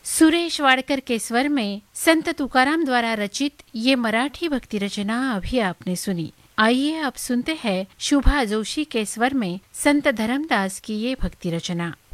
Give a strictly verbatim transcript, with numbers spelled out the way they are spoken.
सुरेश वाडकर के स्वर में संत तुकाराम द्वारा रचित ये मराठी भक्ति रचना अभी आपने सुनी। आइए अब सुनते हैं शुभा जोशी के स्वर में संत धर्मदास की ये भक्ति रचना।